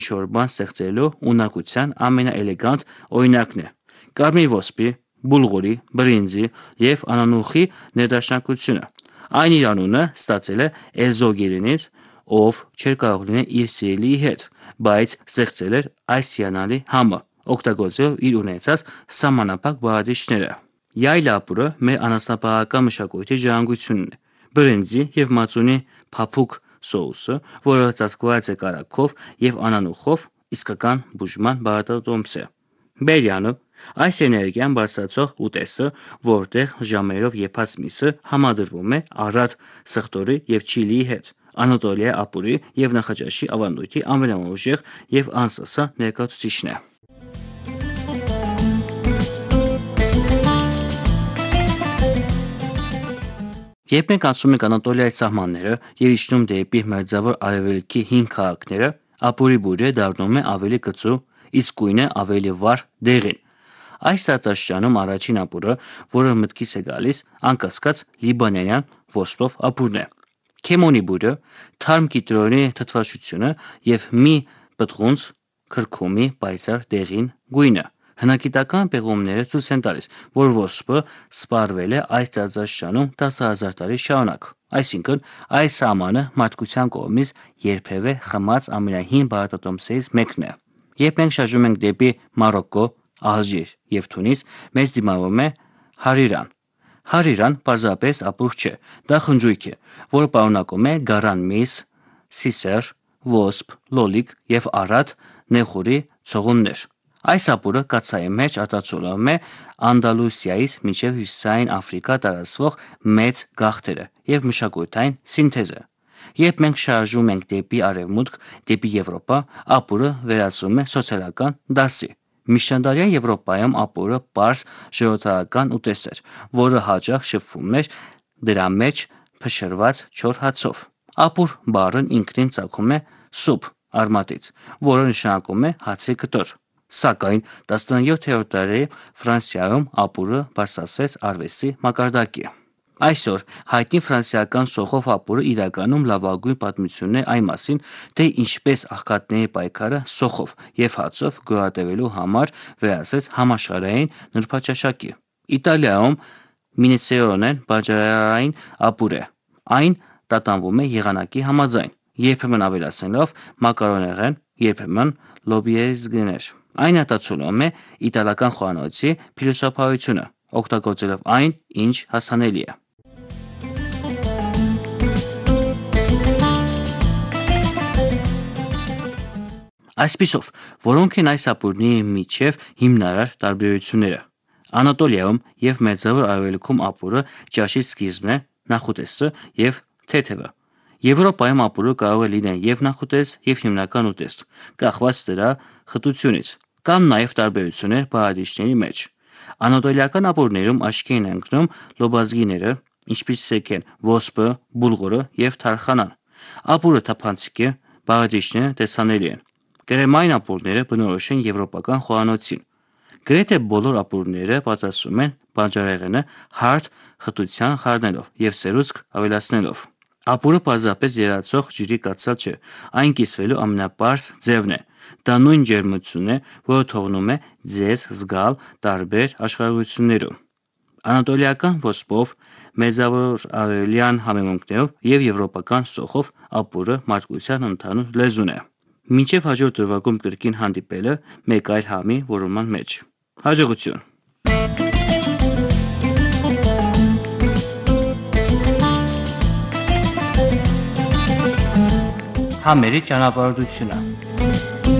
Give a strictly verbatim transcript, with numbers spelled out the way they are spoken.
ինչ-որ բան ստեղծելու ունակության ամենաէլեգանտ օրինակն է։ Կարմիր ոսպի, բուլղուրի, բրինձի և անանուխի ներդաշնակությունը։ Այն իր անունը ստացել է Էզոգիրինից, ով չէր կարող լինել իր սիրելիի հետ, բայց ստեղծել էր այս հիանալի համը, օգտագործելով իր ունեցած սահմանափակ բաղադրիչները։ Յայլա ապուրը մեր անասնապահական մշակույթի ժառանգությունն է։ Բրինձի և մածունի փափուկ սոուսը, որը ծածկված է կարագով և անանուխով, իսկական բուժման բաղադրատոմս է։ Բերյանը այս էներգիան բարձրացող ուտեստը, որտեղ ժամերով եփած միսը համադրվում է առատ սխտորի և չիլիի հետ, Անատոլիայի ապուրի և նախաճաշի ավանդույթի ամենաուժեղ և անսասան ներկայացուցիչն է։ Երբ մենք անցնում ենք Անատոլիայի սահմանները և իջնում դեպի Մերձավոր Արևելքի հին քաղաքները, ապուրի բույրը դառնում է ավելի կծու, իսկ գույնը ավելի վառ դեղին։ Այս տարածաշրջանում առաջին ապուրը, որը մտքիս է գալիս, անկասկած լիբանանյան ոսպով ապուրն է։ Քեմոնի բույրը, թարմ կիտրոնի թթվաշությունը և մի պտղունց քրքումի պայծառ դեղին գույնը հնագիտական պեղումները ցույց են տալիս, որ ոսպը սպառվել է այս տարածաշրջանում տասը հազար տարի շարունակ։ Այսինքն, այս սահմանը մարդկության կողմից երբևէ խմած ամենահին բաղադրատոմսերից մեկն է։ Երբ մենք շարժվում ենք դեպի Մարոկկո, Ալժիր և Թունիս, մեզ դիմավորում է հարիրան։ Հարիրան պարզապես ապուր չէ, դա խնջույք է, որը պարունակում է գարան միս, սիսեր, ոսպ, լոլիկ և առատ նեխուրի ցողուններ։ Այս ապուրը կաթսայի մեջ արտացոլվում է Անդալուսիայից մինչև Հյուսիսային Աֆրիկա տարածվող մեծ գաղթերը և մշակութային սինթեզը։ Երբ մենք շարժվում ենք դեպի արևմուտք, դեպի Եվրոպա, ապուրը վերածվում է սոցիալական դասի։ Միջնադարյան Եվրոպայում ապուրը պարզ ժողովրդական ուտեստ էր, որը հաճախ շփվում էր դրա մեջ փշրված չոր հացով։ Ապուր բառն ինքնին ծագում է սուփ արմատից, որը նշանակում է հացի կտոր։ Սակայն տասնյոթերորդ դարի Ֆրանսիայում ապուրը բարձրացվեց արվեստի մակարդակի։ Այսօր հայտնի ֆրանսիական սոխով ապուրը իրականում լավագույն պատմությունն է այն մասին, թե ինչպես աղքատների պայքարը սոխով և հացով գոյատևելու համար վերածվեց համաշխարհային նրբաճաշակի։ Իտալիայում մինեցերոնեն բանջարեղենային ապուր է։ Այն տատանվում է եղանակի համաձայն, երբեմն ավելացնելով մակարոնեղեն, երբեմն լոբիեզգներ։ Այն արտացոլում է իտալական խոհանոցի փիլիսոփայությունը, օգտագործելով այն, ինչ հասանելի է։ Այսպիսով, որոնք են այս ապուրների միջև հիմնարար տարբերությունները։ Անատոլիայում և Մերձավոր Արևելքում ապուրը ճաշի սկիզբն է, նախուտեստը և թեթևը։ Եվրոպայում ապուրը կարող է լինել և նախուտեստ, և հիմնական ուտեստ, կախված դրա խտությունից։ Կան նաև տարբերություններ բաղադրիչների մեջ։ Անատոլիական ապուրներում աչքի են ընկնում լոբազգիները, ինչպիսիք են ոսպը, բուլղուրը և թարխանան։ Ապուրը թափանցիկ է, բաղադրիչները տեսանելի են։ Կրեմային ապուրները բնորոշ են եվրոպական խոհանոցին։ Գրեթե բոլոր ապուրները պատրաստվում են բանջարեղենը հարթ խտության խառնելով և սերուցք ավելացնելով։ Ապուրը պարզապես եռացող ջրի կաթսալ չէ, այն կիսվելու ամենապարզ ձևն է։ Դա նույն ջերմությունն է, որը թողնում է ձեզ զգալ տարբեր աշխարհագրություններում։ Անատոլիական ոսպով, մերձավորարևելյան համեմունքներով և եվրոպական սոխով ապուրը մարդկության ընդհանուր լեզուն է։ Մինչև հաջորդ ուրվագում կրկին հանդիպելը մեկ այլ համի որոնման մեջ։ Հաջողություն։ Համերի ճանապարհորդությունը։